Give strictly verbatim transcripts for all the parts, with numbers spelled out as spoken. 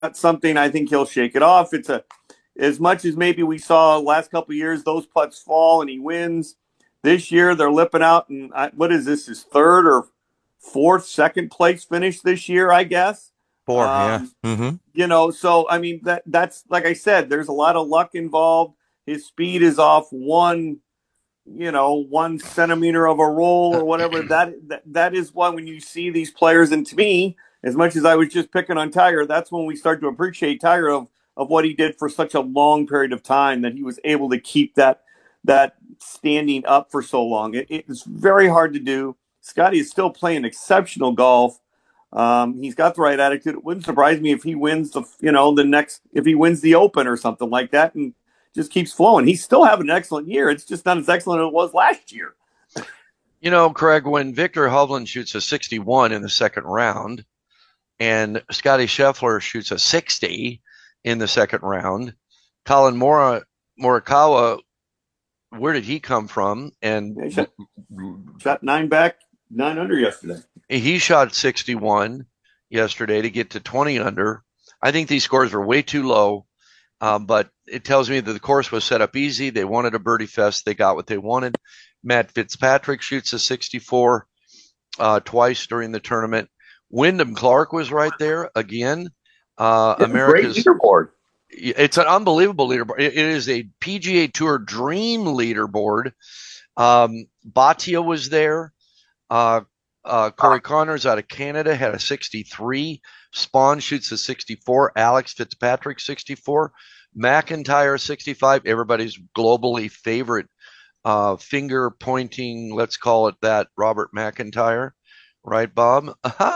That's something I think he'll shake it off. It's a as much as maybe we saw last couple of years, those putts fall and he wins. This year they're lipping out, and I, what is this? His third or fourth, second place finish this year, I guess. Four, yeah. Um, Mm-hmm. you know, so I mean that that's like I said, there's a lot of luck involved. His speed is off one, you know, one centimeter of a roll or whatever. That that, that is why when you see these players, and to me, as much as I was just picking on Tiger, that's when we start to appreciate Tiger of of what he did for such a long period of time, that he was able to keep that that standing up for so long. It, it's very hard to do. Scotty is still playing exceptional golf. Um, he's got the right attitude. It wouldn't surprise me if he wins the, you know, the next, if he wins the Open or something like that, and just keeps flowing. He's still having an excellent year. It's just not as excellent as it was last year. You know, Craig, when Victor Hovland shoots a sixty-one in the second round and Scotty Scheffler shoots a sixty in the second round, Colin Mora, Morikawa, where did he come from? And Yeah, he shot, shot nine back, nine under yesterday. he shot sixty-one yesterday to get to twenty under. I think these scores are way too low, um, but it tells me that the course was set up easy. They wanted a birdie fest. They got what they wanted. Matt Fitzpatrick shoots a sixty-four uh, twice during the tournament. Wyndham Clark was right there again. Uh, Yeah, great America's leaderboard. It's an unbelievable leaderboard. It, it is a P G A Tour dream leaderboard. Um, Batia was there. Uh, uh, Corey Connors out of Canada had a sixty-three. Spawn shoots a sixty-four. Alex Fitzpatrick sixty-four. McIntyre sixty-five. Everybody's globally favorite uh, finger pointing, let's call it that, Robert McIntyre. Right, Bob?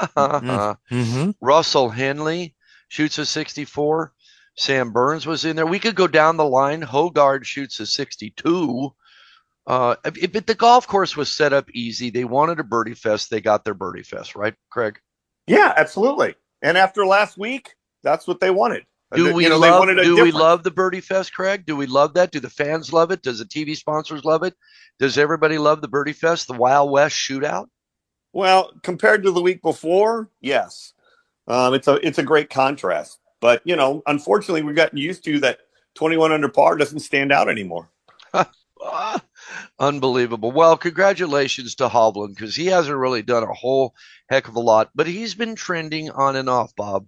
Mm-hmm. Russell Henley shoots a sixty-four. Sam Burns was in there. We could go down the line. Hogard shoots a sixty-two. Uh, it, but the golf course was set up easy. They wanted a birdie fest. They got their birdie fest, right, Craig? Yeah, absolutely. And after last week, that's what they wanted. Do You we know, they love wanted a do we difference. love the birdie fest, Craig? Do we love that? Do the fans love it? Does the T V sponsors love it? Does everybody love the birdie fest, the Wild West shootout? Well, compared to the week before, yes. Um, it's a it's a great contrast. But you know, unfortunately, we've gotten used to that twenty-one under par doesn't stand out anymore. Ah, unbelievable. Well, congratulations to Hovland because he hasn't really done a whole heck of a lot, but he's been trending on and off, Bob.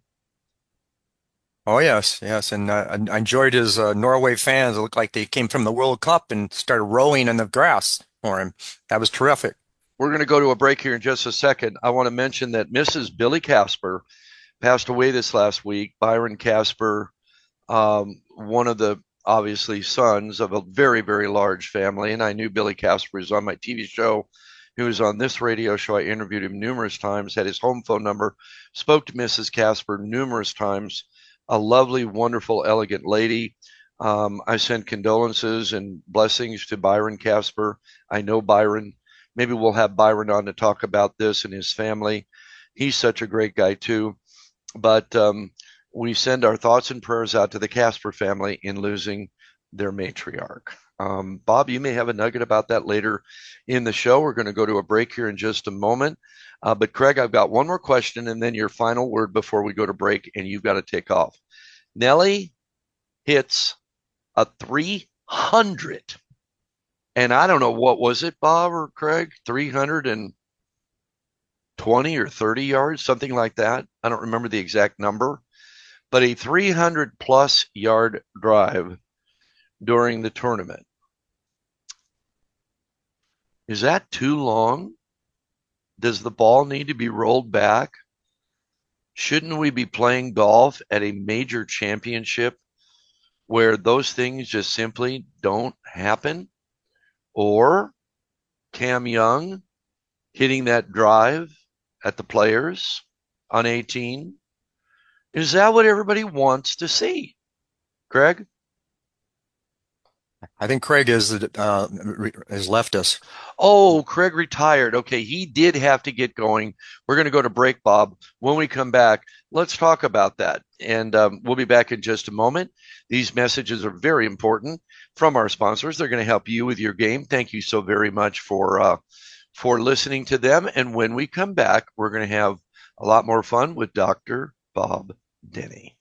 Oh yes, yes, and uh, I enjoyed his uh, Norway fans. It looked like they came from the World Cup and started rolling in the grass for him. That was terrific. We're going to go to a break here in just a second. I want to mention that Missus Billy Casper passed away this last week. Byron Casper, um, one of the obviously sons of a very, very large family. And I knew Billy Casper was on my T V show. He was on this radio show. I interviewed him numerous times, had his home phone number, spoke to Missus Casper numerous times. A lovely, wonderful, elegant lady. Um, I sent condolences and blessings to Byron Casper. I know Byron. Maybe we'll have Byron on to talk about this and his family. He's such a great guy, too. But um, we send our thoughts and prayers out to the Casper family in losing their matriarch. Um, Bob, you may have a nugget about that later in the show. We're going to go to a break here in just a moment. Uh, but Craig, I've got one more question and then your final word before we go to break, and you've got to take off. Nelly hits a three hundred, and I don't know, what was it, Bob or Craig? three hundred twenty or thirty yards, something like that. I don't remember the exact number, but a three hundred plus yard drive during the tournament. Is that too long? Does the ball need to be rolled back? Shouldn't we be playing golf at a major championship where those things just simply don't happen? Or Cam Young hitting that drive at the Players on eighteen? Is that what everybody wants to see, Craig? I think Craig is uh, has left us. Oh, Craig retired. Okay, he did have to get going. We're going to go to break, Bob. When we come back, let's talk about that. And um, we'll be back in just a moment. These messages are very important from our sponsors. They're going to help you with your game. Thank you so very much for uh, for listening to them. And when we come back, we're going to have a lot more fun with Doctor Bob Denny.